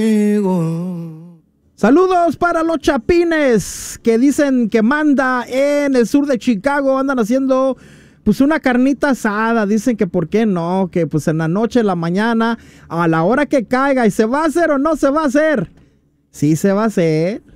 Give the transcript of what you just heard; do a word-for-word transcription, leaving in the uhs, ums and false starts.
Saludos para los chapines que dicen que manda en el sur de Chicago. Andan haciendo pues una carnita asada. Dicen que por qué no, que pues en la noche, en la mañana, a la hora que caiga. ¿Y se va a hacer o no se va a hacer? Sí se va a hacer.